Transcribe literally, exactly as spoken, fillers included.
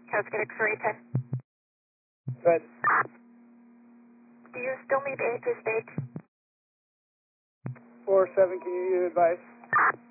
Cascade X-ray ten. Good. Do you still need A to stage? four seven, can you advise?